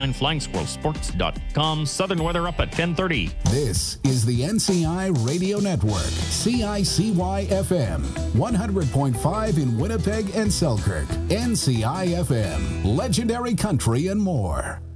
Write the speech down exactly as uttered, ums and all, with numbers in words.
and flying squirrel sports dot com. Southern weather up at ten thirty. This is the N C I Radio Network, C I C Y F M, one hundred point five in Winnipeg and Selkirk, N C I F M, legendary country and more.